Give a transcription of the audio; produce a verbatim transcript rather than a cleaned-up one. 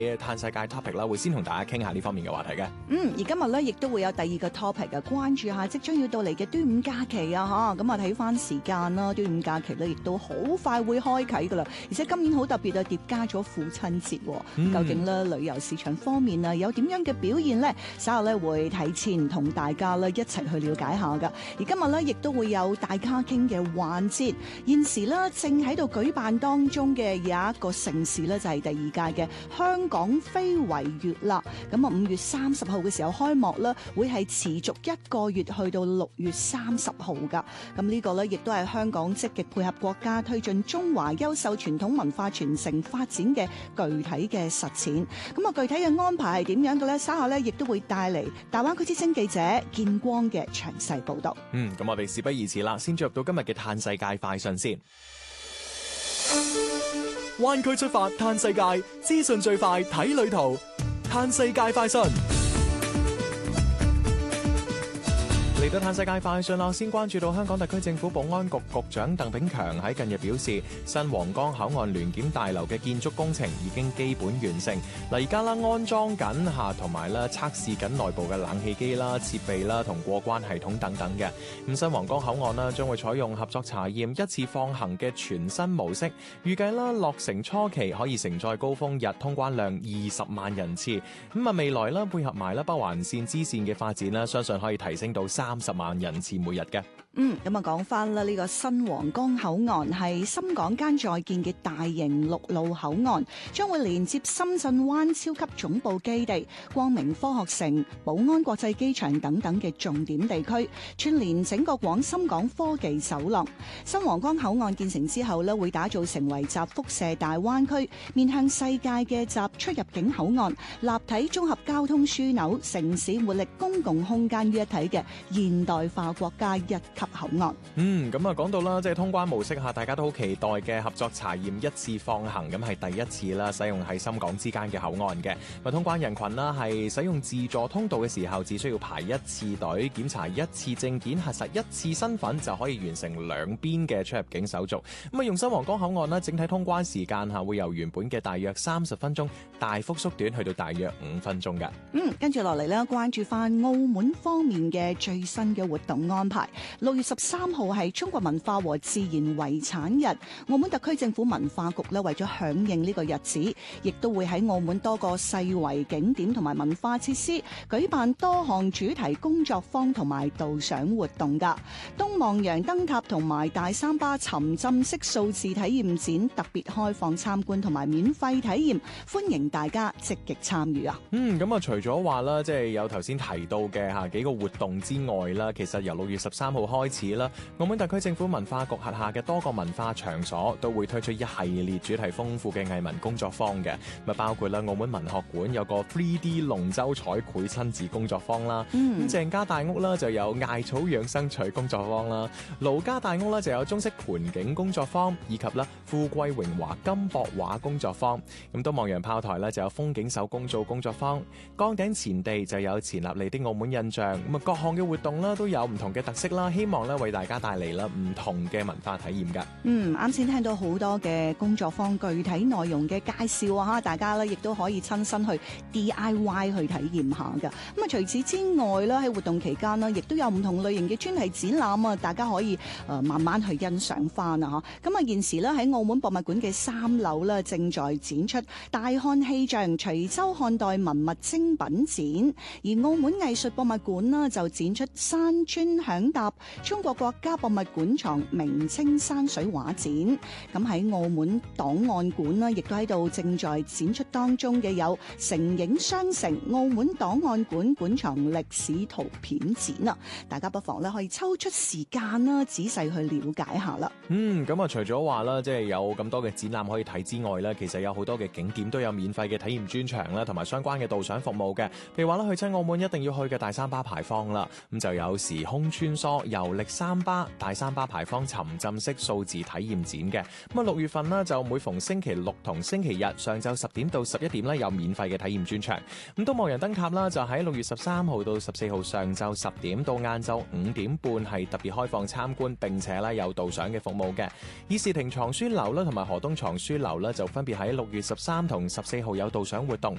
嘅嘆世界 topic 啦，會先同大家傾下呢方面嘅話題嘅。 嗯，而今日咧亦都會有第二個 topic 嘅，關注下即將要到嚟嘅端午假期啊嚇，咁啊睇翻時間啦，端午假期咧亦都好快會開啓噶啦，而且今年好特別啊，疊加咗父親節，嗯、究竟咧旅遊市場方面啊有點樣嘅表現呢？稍後咧會提前同大家咧一齊去了解下噶。而今日咧亦都會有大家傾嘅環節，現時咧正喺度舉辦當中嘅有一個盛事咧就係第二屆嘅香港非遺月啦。咁啊五月三十號嘅時候開幕啦，會係持續一個月去到六月三十號噶。咁呢個咧亦都係香港積極配合國家推進中華優秀傳統文化傳承發展嘅具體嘅實踐。咁啊具體嘅安排係點樣嘅咧？稍後咧亦都會帶嚟大灣區之聲記者建光嘅詳細報道。 嗯，咁我哋事不宜遲啦，先進入到今日嘅嘆世界快訊先。灣區出發嘆世界，資訊最快睇旅途，嘆世界快訊。嚟到嘆世界快訊啦，先關注到香港特區政府保安局局長鄧炳強喺近日表示，新皇崗口岸聯檢大樓嘅建築工程已經基本完成。嗱，而家啦安裝緊嚇，同埋咧測試緊內部嘅冷氣機啦、設備啦同過關系統等等嘅。咁新皇崗口岸啦將會採用合作查驗一次放行嘅全新模式，預計啦落成初期可以承載高峰日通關量二十萬人次。咁啊未來啦配合埋啦北環線支線嘅發展啦，相信可以提升到三十萬人次每日嘅。 嗯，咁啊講翻啦，呢個新皇崗口岸係深港間在建嘅大型陸路口岸，將會連接深圳灣超級總部基地、光明科學城、寶安國際機場等等嘅重點地區，串聯整個廣深港科技走廊。新皇崗口岸建成之後呢，會打造成為集輻射大灣區、面向世界嘅集出入境口岸、立體綜合交通樞紐、城市活力公共空間於一體嘅現代化國家一級口岸。 嗯，咁啊講到啦，即係通關模式下，大家都好期待嘅合作查驗一次放行，咁係第一次啦，使用喺深港之間嘅口岸嘅。咁通關人群啦，係使用自助通道嘅時候，只需要排一次隊，檢查一次證件，核實一次身份，就可以完成兩邊嘅出入境手續。咁啊，用新皇崗口岸啦，整體通關時間嚇會由原本嘅大約三十分鐘大幅縮短，去到大約五分鐘嘅。 嗯，跟住落嚟咧，關注翻澳門方面嘅最新嘅活動安排。六月十三號係中國文化和自然遺產日，澳門特區政府文化局咧為咗響應呢個日子，亦都會喺澳門多個世遺景點同埋文化設施舉辦多項主題工作坊同埋導賞活動噶。東望洋燈塔同埋大三巴沉浸式數字體驗展特別開放參觀同埋免費體驗，歡迎大家積極參與啊！ 嗯，咁啊，除咗話啦，即係有頭先提到嘅嚇幾個活動之外啦，其實由六月十三號開始啦，澳門特區政府文化局轄下嘅多個文化場所都會推出一系列主題豐富嘅藝文工作坊嘅，咁啊包括啦澳門文學館有個 three D 龍舟彩繪親子工作坊啦，咁、嗯、鄭家大屋啦就有艾草養生取工作坊啦，盧家大屋啦就有中式盆景工作坊，以及啦富貴榮華金箔畫工作坊。咁東望洋炮台咧就有風景手工做工作坊，崗頂前地就有錢立利的澳門印象。咁啊各項嘅活動啦都有唔同嘅特色啦，希望咧為大家帶嚟啦唔同嘅文化體驗噶。 嗯，啱先聽到好多嘅工作坊具體內容嘅介紹啊，大家咧亦都可以親身去 D I Y 去體驗下噶。咁啊，除此之外咧，喺活動期間咧，亦都有唔同類型嘅專題展覽啊，大家可以誒、呃、慢慢去欣賞翻啊。嚇，咁啊現時咧喺澳門博物館嘅三樓咧正在展出大漢氣象徐州漢代文物精品展，而澳門藝術博物館呢就展出山川響搭中國國家博物館藏明清山水畫展。咁喺澳門檔案館呢亦都喺度正在展出當中嘅有成影雙城澳門檔案館館藏歷史圖片展啊！大家不妨咧可以抽出時間啦，仔細去了解下啦。 嗯，咁啊，除咗話啦，即係有咁多嘅展覽可以睇之外咧，其實有好多嘅景點都有免費嘅體驗專場啦，同埋相關嘅導賞服務嘅。譬如話咧，去親澳門一定要去嘅大三巴牌坊啦，咁就有時空穿梭遊遊歷三巴大三巴牌坊沉浸式數字體驗展嘅。咁啊六月份呢，就每逢星期六同星期日上晝十點到十一點呢，有免費嘅體驗專場。咁都望洋燈塔啦，就喺六月十三號到十四號上晝十點到晏晝五點半係特別開放參觀，並且咧有導賞嘅服務嘅。議事亭藏書樓啦同埋河東藏書樓咧就分別喺六月十三同十四號有導賞活動，